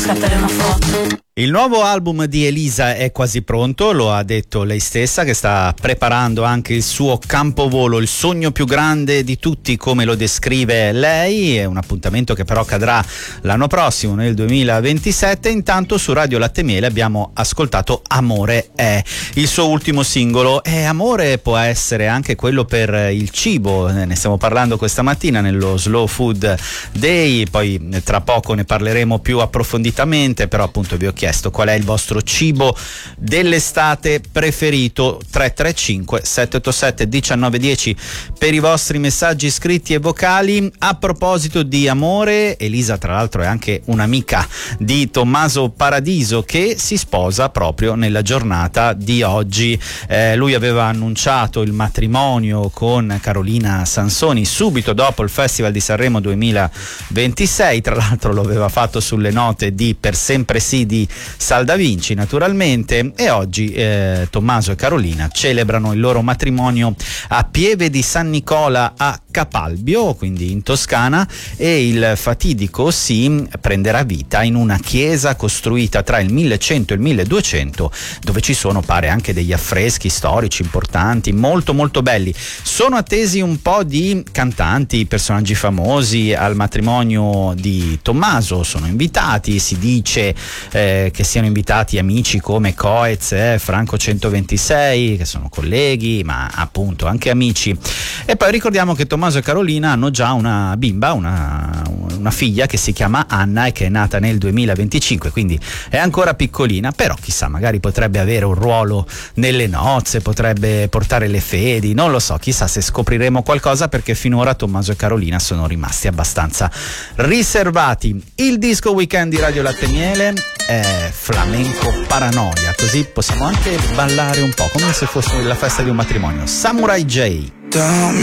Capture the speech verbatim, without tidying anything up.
scattare una foto. Il nuovo album di Elisa è quasi pronto, lo ha detto lei stessa, che sta preparando anche il suo campovolo, il sogno più grande di tutti, come lo descrive lei. È un appuntamento che però cadrà l'anno prossimo, nel duemilaventisette. Intanto su Radio Latte e Miele abbiamo ascoltato Amore è, il suo ultimo singolo. E amore può essere anche quello per il cibo, ne stiamo parlando questa mattina nello Slow Food Day, poi tra poco ne parleremo più approfonditamente, però appunto vi ho chiesto qual è il vostro cibo dell'estate preferito. Tre tre cinque sette otto sette uno nove uno zero per i vostri messaggi scritti e vocali. A proposito di amore, Elisa tra l'altro è anche un'amica di Tommaso Paradiso, che si sposa proprio nella giornata di oggi. Eh, lui aveva annunciato il matrimonio con Carolina Sansoni subito dopo il Festival di Sanremo duemilaventisei, tra l'altro lo aveva fatto sulle note di Per sempre sì di Salda Vinci naturalmente, e oggi eh, Tommaso e Carolina celebrano il loro matrimonio a Pieve di San Nicola a Capalbio, quindi in Toscana, e il fatidico sì prenderà vita in una chiesa costruita tra il millecento e il milleduecento, dove ci sono pare anche degli affreschi storici importanti, molto molto belli. Sono attesi un po' di cantanti, personaggi famosi al matrimonio di Tommaso, sono invitati, si dice eh, che siano invitati amici come Coez e Franco centoventisei, che sono colleghi, ma appunto anche amici. E poi ricordiamo che Tommaso e Carolina hanno già una bimba, una, una figlia che si chiama Anna e che è nata nel duemilaventicinque, quindi è ancora piccolina, però chissà, magari potrebbe avere un ruolo nelle nozze, potrebbe portare le fedi, non lo so, chissà se scopriremo qualcosa, perché finora Tommaso e Carolina sono rimasti abbastanza riservati. Il disco weekend di Radio Latte e Miele è Flamenco Paranoia, così possiamo anche ballare un po' come se fosse la festa di un matrimonio. Samurai J. Dammi